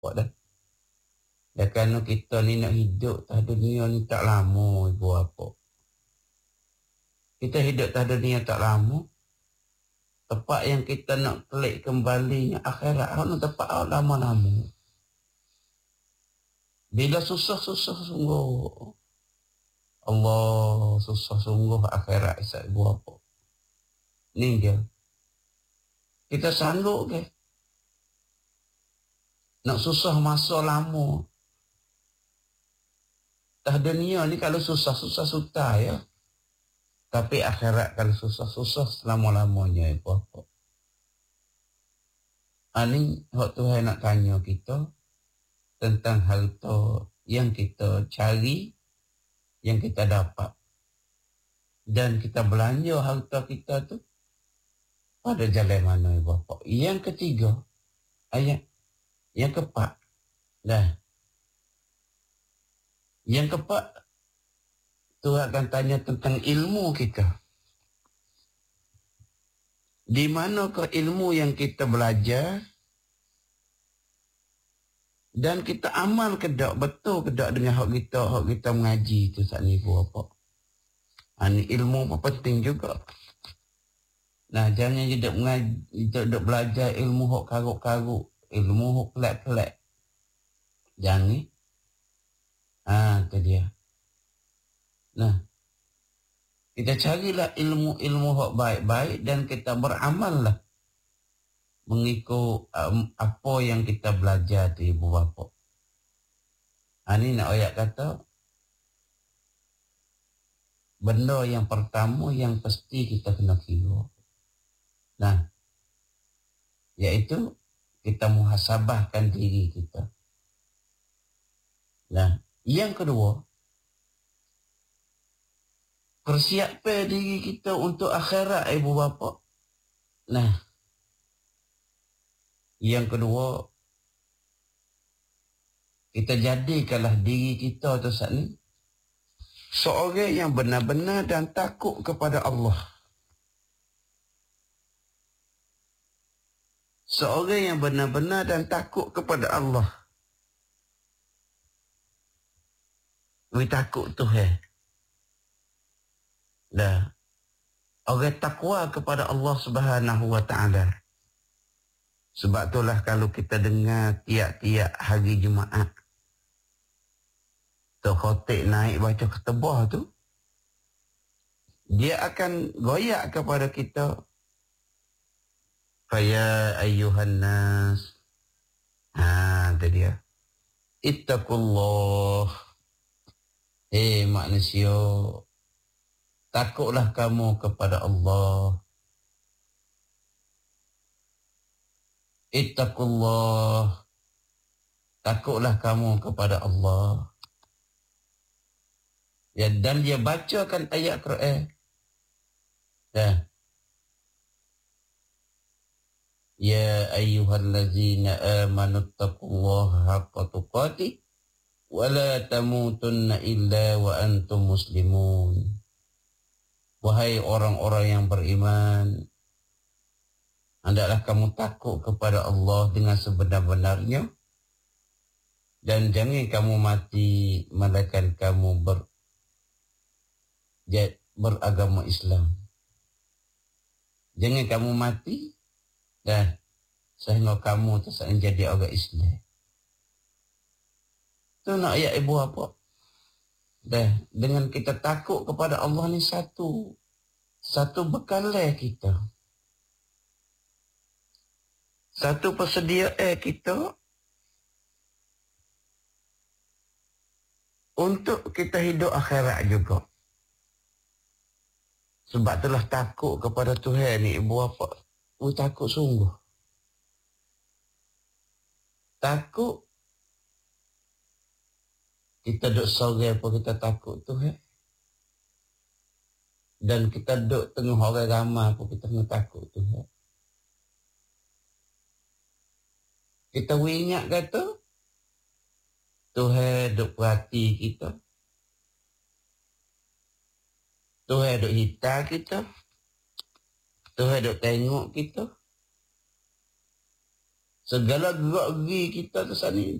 dah. Dan kerana kita ni nak hidup atas dunia ni tak lama, ibu bapa. Kita hidup atas dunia tak lama. Tempat yang kita nak klik kembali akhirat, tempat lama-lama. Bila susah-susah sungguh. Allah, susah sungguh akhirat isat ibu bapa. Ni dia. Kita sanggup ke? Nak susah masa lama. Dah dunia ni kalau susah-susah suta ya. Tapi akhirat kalau susah-susah selama-lamanya ibu bapa. Ini hak Tuhan nak tanya kita tentang hal tu yang kita cari, yang kita dapat. Dan kita belanja harta kita tu pada jalan mana ibu bapa. Yang ketiga, ayat yang keempat. Dah. Yang keempat, Tuhan akan tanya tentang ilmu kita. Di manakah ilmu yang kita belajar dan kita amal ke tak, betul ke tak dengan hak kita mengaji tu saat ni ibu bapa. Ini ilmu apa penting juga. Nah, jangan kita mengaji, kita belajar ilmu hak karuk-karuk, ilmu hak kelak-kelak. Jangan. Itu dia. Nah, kita carilah ilmu-ilmu hak baik-baik dan kita beramallah mengikut apa yang kita belajar tu ibu bapa. Ini nak ayat kata benda yang pertama yang pasti kita kena kira. Nah, iaitu kita muhasabahkan diri kita. Nah, yang kedua, persiapkan diri kita untuk akhirat ibu bapa. Nah, yang kedua, kita jadikanlah diri kita tu saat ni seorang yang benar-benar dan takut kepada Allah. Seorang yang benar-benar dan takut kepada Allah. We takut Tuhan. Dah. Orang takwa kepada Allah Subhanahu wa taala. Sebab itulah kalau kita dengar tiap-tiap hari Jumaat tu khotib naik baca ketubah tu, dia akan goyak kepada kita. Faya ayyuhan nas. Itu dia. Ittaqullah. Manusia, takutlah kamu kepada Allah. Ittaqullah. Takutlah kamu kepada Allah. Ya, dan dia bacakan ayat Quran. Ya ayyuhallazina amanu taqullaha haqqa tuqatih wa la tamutunna illa wa antum muslimun. Wahai orang-orang yang beriman, hendaklah kamu takut kepada Allah dengan sebenar-benarnya dan jangan kamu mati melainkan kamu beragama Islam. Jangan kamu mati sehingga kamu tak jadi orang Islam. Itu nak ayat ibu apa? Dengan kita takut kepada Allah ni satu bekalai kita. Satu persediaan kita untuk kita hidup akhirat juga. Sebab itulah takut kepada Tuhan ni ibu bapa. Takut sungguh. Takut. Kita duduk sorang apa kita takut Tuhan. Dan kita duduk tengah orang ramai apa kita takut Tuhan. Kita ingat kata Tuhan duk perhati kita. Tuhan duk hitam kita. Tuhan duk tengok kita. Segala gerak geri kita tu saat ni